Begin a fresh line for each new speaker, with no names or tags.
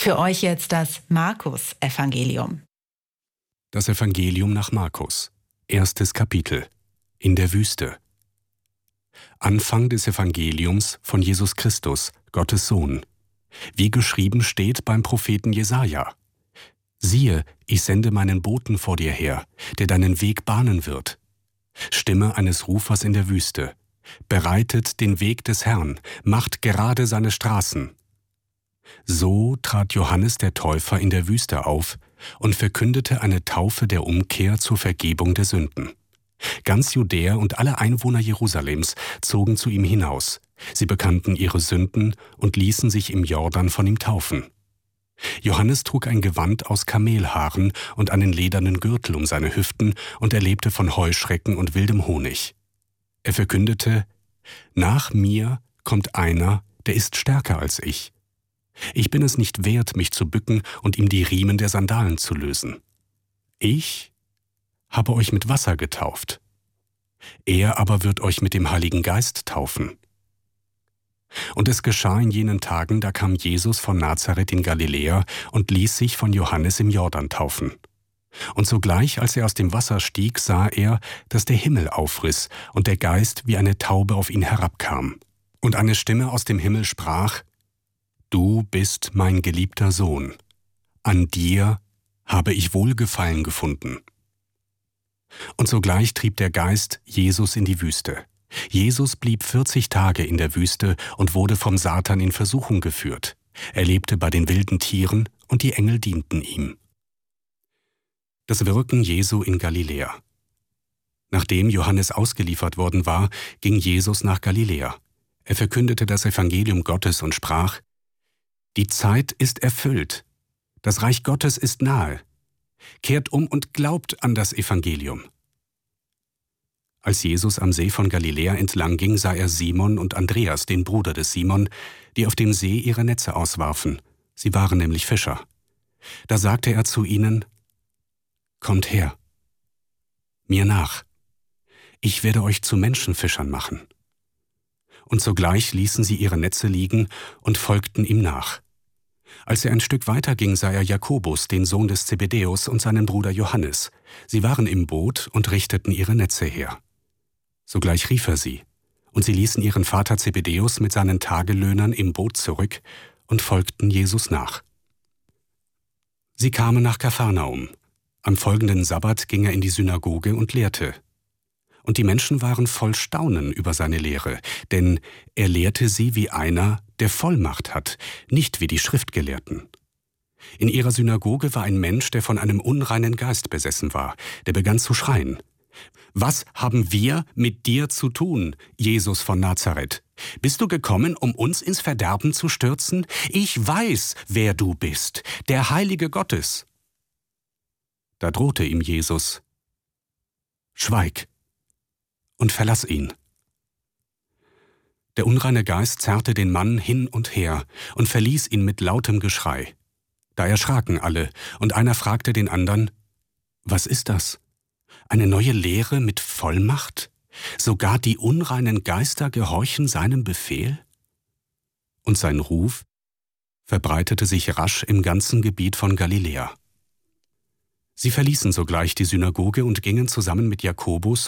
Für euch jetzt das Markus-Evangelium.
Das Evangelium nach Markus, 1. Kapitel, in der Wüste. Anfang des Evangeliums von Jesus Christus, Gottes Sohn. Wie geschrieben steht beim Propheten Jesaja: Siehe, ich sende meinen Boten vor dir her, der deinen Weg bahnen wird. Stimme eines Rufers in der Wüste: Bereitet den Weg des Herrn, macht gerade seine Straßen. So trat Johannes der Täufer in der Wüste auf und verkündete eine Taufe der Umkehr zur Vergebung der Sünden. Ganz Judäa und alle Einwohner Jerusalems zogen zu ihm hinaus. Sie bekannten ihre Sünden und ließen sich im Jordan von ihm taufen. Johannes trug ein Gewand aus Kamelhaaren und einen ledernen Gürtel um seine Hüften, und er lebte von Heuschrecken und wildem Honig. Er verkündete: Nach mir kommt einer, der ist stärker als ich. Ich bin es nicht wert, mich zu bücken und ihm die Riemen der Sandalen zu lösen. Ich habe euch mit Wasser getauft. Er aber wird euch mit dem Heiligen Geist taufen. Und es geschah in jenen Tagen, da kam Jesus von Nazareth in Galiläa und ließ sich von Johannes im Jordan taufen. Und sogleich, als er aus dem Wasser stieg, sah er, dass der Himmel aufriss und der Geist wie eine Taube auf ihn herabkam. Und eine Stimme aus dem Himmel sprach: Du bist mein geliebter Sohn. An dir habe ich Wohlgefallen gefunden. Und sogleich trieb der Geist Jesus in die Wüste. Jesus blieb 40 Tage in der Wüste und wurde vom Satan in Versuchung geführt. Er lebte bei den wilden Tieren und die Engel dienten ihm. Das Wirken Jesu in Galiläa. Nachdem Johannes ausgeliefert worden war, ging Jesus nach Galiläa. Er verkündete das Evangelium Gottes und sprach: Die Zeit ist erfüllt. Das Reich Gottes ist nahe. Kehrt um und glaubt an das Evangelium. Als Jesus am See von Galiläa entlang ging, sah er Simon und Andreas, den Bruder des Simon, die auf dem See ihre Netze auswarfen. Sie waren nämlich Fischer. Da sagte er zu ihnen: Kommt her, mir nach. Ich werde euch zu Menschenfischern machen. Und sogleich ließen sie ihre Netze liegen und folgten ihm nach. Als er ein Stück weiter ging, sah er Jakobus, den Sohn des Zebedäus, und seinen Bruder Johannes. Sie waren im Boot und richteten ihre Netze her. Sogleich rief er sie, und sie ließen ihren Vater Zebedäus mit seinen Tagelöhnern im Boot zurück und folgten Jesus nach. Sie kamen nach Kapharnaum. Am folgenden Sabbat ging er in die Synagoge und lehrte. Und die Menschen waren voll Staunen über seine Lehre, denn er lehrte sie wie einer, der Vollmacht hat, nicht wie die Schriftgelehrten. In ihrer Synagoge war ein Mensch, der von einem unreinen Geist besessen war. Der begann zu schreien: Was haben wir mit dir zu tun, Jesus von Nazareth? Bist du gekommen, um uns ins Verderben zu stürzen? Ich weiß, wer du bist, der Heilige Gottes. Da drohte ihm Jesus: Schweig und verlass ihn. Der unreine Geist zerrte den Mann hin und her und verließ ihn mit lautem Geschrei. Da erschraken alle, und einer fragte den anderen: Was ist das? Eine neue Lehre mit Vollmacht? Sogar die unreinen Geister gehorchen seinem Befehl? Und sein Ruf verbreitete sich rasch im ganzen Gebiet von Galiläa. Sie verließen sogleich die Synagoge und gingen zusammen mit Jakobus